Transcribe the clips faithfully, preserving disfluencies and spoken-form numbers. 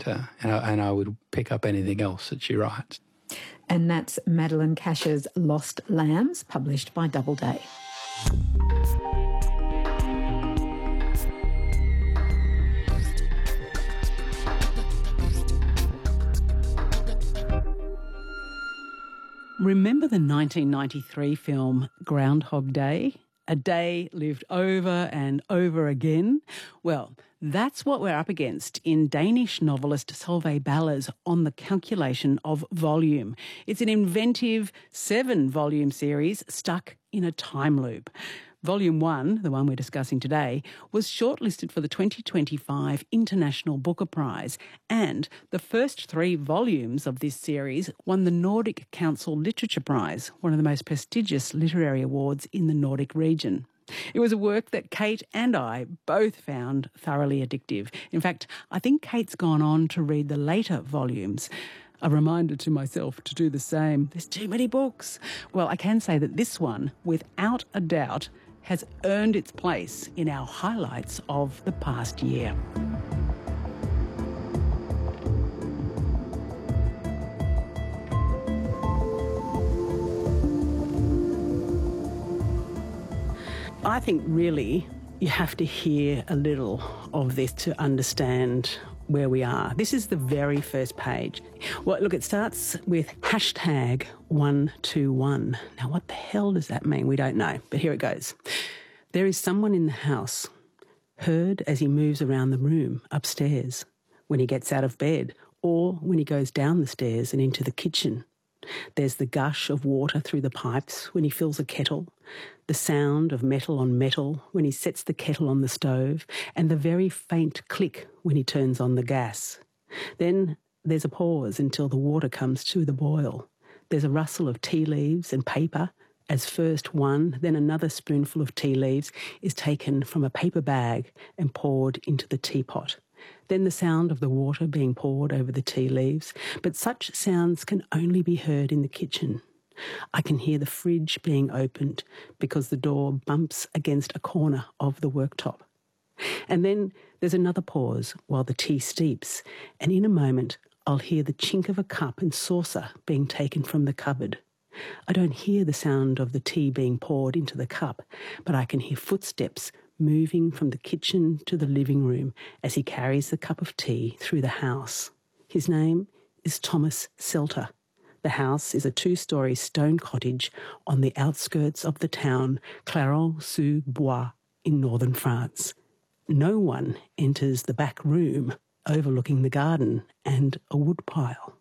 writer, and I, and I would pick up anything else that she writes. And that's Madeleine Cash's Lost Lambs, published by Doubleday. Remember the nineteen ninety-three film Groundhog Day? A day lived over and over again? Well, that's what we're up against in Danish novelist Solveig Baller's On the Calculation of Volume. It's an inventive seven-volume series stuck in a time loop. Volume one, the one we're discussing today, was shortlisted for the twenty twenty-five International Booker Prize, and the first three volumes of this series won the Nordic Council Literature Prize, one of the most prestigious literary awards in the Nordic region. It was a work that Kate and I both found thoroughly addictive. In fact, I think Kate's gone on to read the later volumes. A reminder to myself to do the same. There's too many books. Well, I can say that this one, without a doubt, has earned its place in our highlights of the past year. I think really you have to hear a little of this to understand where we are. This is the very first page. Well, look, it starts with hashtag one two one. Now, what the hell does that mean? We don't know, but here it goes. There is someone in the house, heard as he moves around the room upstairs, when he gets out of bed, or when he goes down the stairs and into the kitchen. There's the gush of water through the pipes when he fills a kettle, the sound of metal on metal when he sets the kettle on the stove, and the very faint click when he turns on the gas. Then there's a pause until the water comes to the boil. There's a rustle of tea leaves and paper as first one, then another spoonful of tea leaves is taken from a paper bag and poured into the teapot. Then the sound of the water being poured over the tea leaves, but such sounds can only be heard in the kitchen. I can hear the fridge being opened because the door bumps against a corner of the worktop. And then there's another pause while the tea steeps, and in a moment I'll hear the chink of a cup and saucer being taken from the cupboard. I don't hear the sound of the tea being poured into the cup, but I can hear footsteps moving from the kitchen to the living room as he carries the cup of tea through the house. His name is Thomas Selter. The house is a two-storey stone cottage on the outskirts of the town Clarens-sous-Bois in northern France. No one enters the back room overlooking the garden and a woodpile.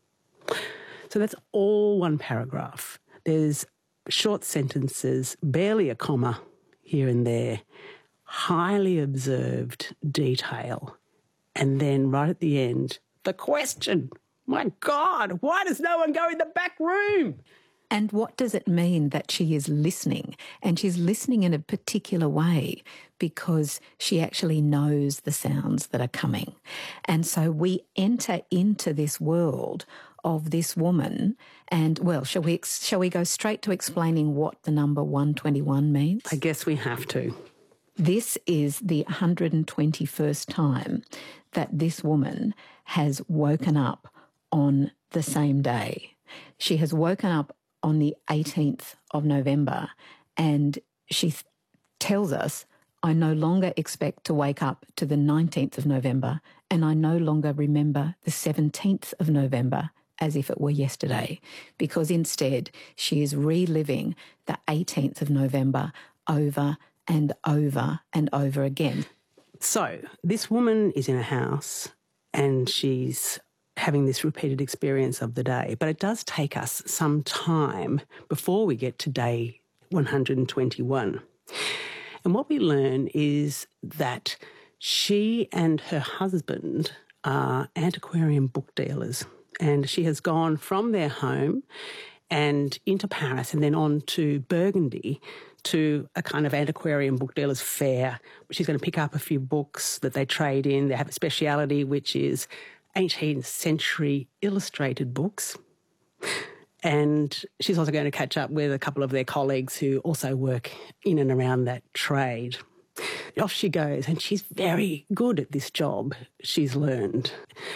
So that's all one paragraph. There's short sentences, barely a comma here and there, highly observed detail, and then right at the end, the question. My God, why does no one go in the back room? And what does it mean that she is listening? And she's listening in a particular way because she actually knows the sounds that are coming. And so we enter into this world of this woman and, well, shall we shall we go straight to explaining what the number one twenty-one means? I guess we have to. This is the one hundred twenty-first time that this woman has woken up on the same day. She has woken up on the eighteenth of November and she th- tells us, I no longer expect to wake up to the nineteenth of November and I no longer remember the seventeenth of November as if it were yesterday, because instead she is reliving the eighteenth of November over and over and over again. So this woman is in a house and she's having this repeated experience of the day, but it does take us some time before we get to day one hundred twenty-one. And what we learn is that she and her husband are antiquarian book dealers, and she has gone from their home and into Paris and then on to Burgundy to a kind of antiquarian book dealers fair. She's going to pick up a few books that they trade in. They have a speciality, which is eighteenth century illustrated books. And she's also going to catch up with a couple of their colleagues who also work in and around that trade. Off she goes, and she's very good at this job she's learned.